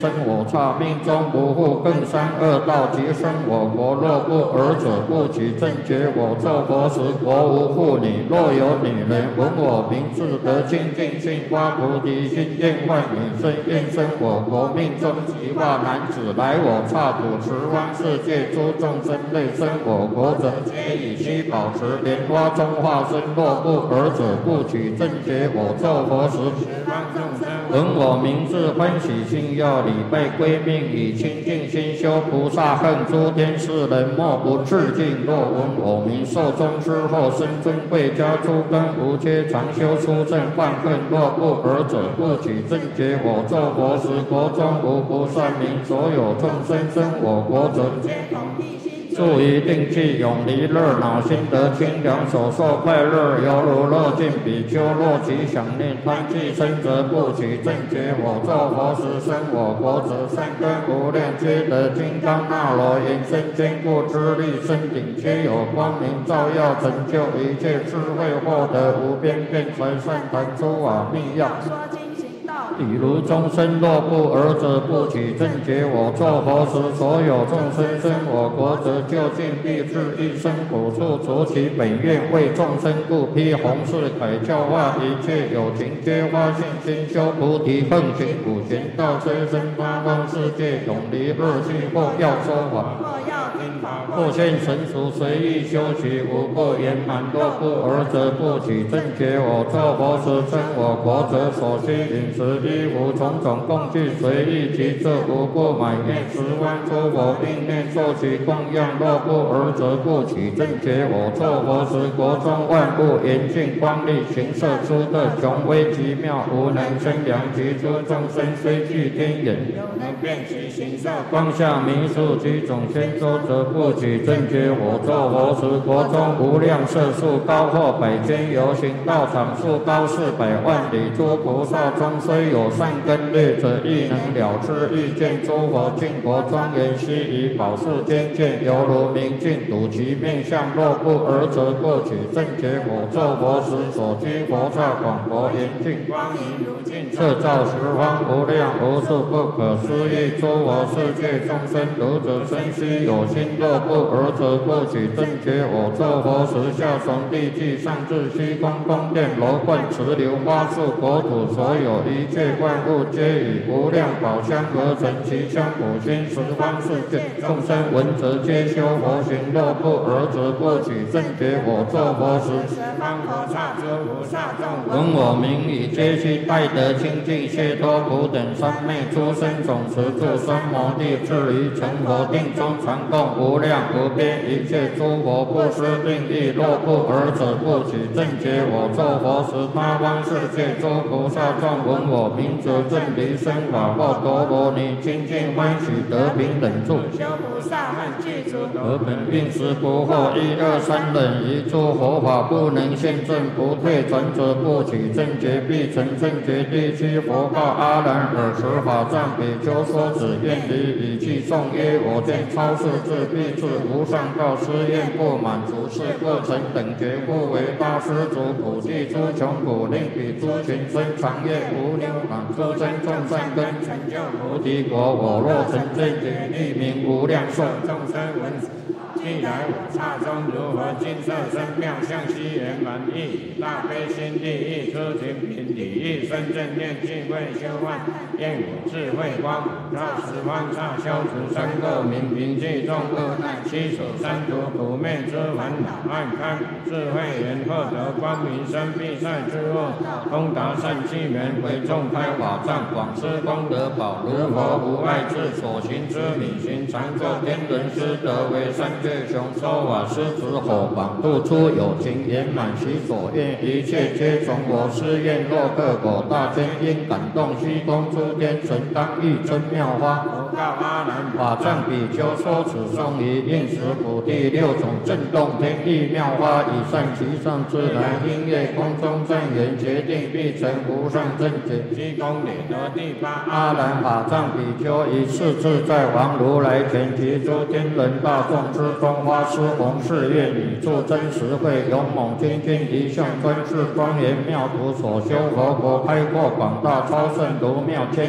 生我刹，命中不复更三恶道，即生我国。若不尔者，不取正觉我作佛时，国无妇女。若有女人闻我名字，得清净心发菩提心，愿换女身，愿生我国。命中即化男子，来我刹土持方世界，诸众生类生我国者，皆以须保持莲花中化身。若不尔者，不取正觉我作佛时，闻我名字，欢喜心要礼拜归命，以清净心修菩萨恨，诸天世人莫不致敬。若闻我名，寿终之后生尊贵家，诸根无缺，常修出正幻恨。若不尔者，不取正觉我作佛时，国中无不善民，所有众生生我国者，住于定气，永离热恼，心得清凉，所受快乐，犹如乐尽比丘。若其想念贪气生，则不取正觉我作佛时，生我国者，善根无量，皆得金刚那罗延伸坚固之力，身顶皆有光明照耀，成就一切智慧，获得无边辩才善谈诸法密要。比如众生若不尔者，不取正觉我作佛时，所有众生生我国者，究竟必至一生苦处，除其本愿，为众生故，披弘誓凯教化一切有情，皆发信心修菩提，奉行五玄道，催生八方世界，永离恶趣。或要说法，或现成熟，随意修习，无不圆满。若不尔者，不取正觉我作佛时，生我国者，所需饮食衣服种种供具，随意其这无不满愿十方诸佛并念受其供养。若不尔者，不取正觉我作佛时，国中万物严净光力，行摄出的雄威极妙，无能生量。其诸众生虽具天眼，能辨其形色，光下弥数几种千洲，则不取正觉我作佛时，国中无量色数，高或百千游行道场，数高400万里。诸菩萨中虽有善根略者，亦能了知欲见诸佛净国庄严，悉以宝树坚见，犹如明镜睹其面相。若不尔者，不取正觉我作佛时，所居佛刹广博严净，光明如镜，摄照十方无量无数不可思议诸佛世界众生，读者身须有心。若不尔者，不取正觉我作佛时，下从地际，上至虚空宫殿楼观池流花树国土，所有一切万物，皆以无量宝香而成，其香普熏十方世界众生闻则皆修佛行。若不尔者，不取正觉我作佛时，十方佛刹诸菩萨众闻我名，以皆须拜得清净解脱苦等三昧诸生种持住三摩地，至于成佛定中，常供无量无边一切诸佛，不失定意。若不尔者，不取正觉我作佛时，他方世界诸菩萨众闻我名，则正离生法或陀罗尼，清净欢喜得平等处，修菩萨恨具足，得本并时不惑。1、2、3忍，一诸佛法不能现证，不退转者，不取正觉，必成正觉。第7佛告阿难：尔时法藏比丘说此愿离，语气颂曰：我见超世智必至无上道，施愿不满足，是过成等觉，故为大施主普济诸穷苦，令彼诸群生常愿无量满诸生众善根，成就菩提果。我若成正觉，立名无量寿。众生闻既来我刹中，如何金色身妙相，悉圆满意，大悲心地意，出行品体意，深正念净慧修幻，愿我智慧光，照十方刹，消除三垢明，平济众恶难，悉守三途，普灭之烦恼，暗开智慧缘，获得光明生必塞之恶，通达善气缘，为众开法藏，广施功德宝，如佛无碍智，所行之理行，常作天人师，得为三界雄说法师子火榜，度出有情圆满其所愿，一切皆从我施愿。若克果大千因感动虚空诸天神，当欲真妙花。佛告阿难：法藏比丘说此颂于应时普第6种震动天地妙花，以善其上自然音乐空中正缘，决定必成无上正觉。虚空里得第8阿难：法藏比丘以是自在王如来前，及诸天人大众之中，发施弘誓愿，以助真实慧，勇猛精进一向专事庄严妙土，所修佛国，开阔广大超胜如妙千